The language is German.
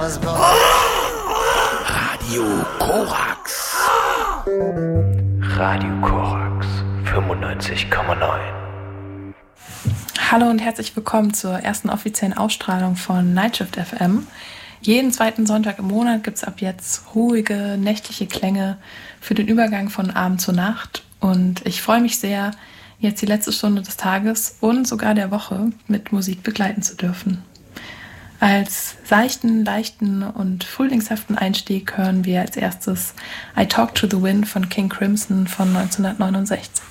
Radio Korax. Radio Korax 95,9. Hallo und herzlich willkommen zur ersten offiziellen Ausstrahlung von Nightshift FM. Jeden zweiten Sonntag im Monat gibt es ab jetzt ruhige, nächtliche Klänge für den Übergang von Abend zu Nacht. Und ich freue mich sehr, jetzt die letzte Stunde des Tages und sogar der Woche mit Musik begleiten zu dürfen. Als seichten, leichten und frühlingshaften Einstieg hören wir als erstes I Talk to the Wind von King Crimson von 1969.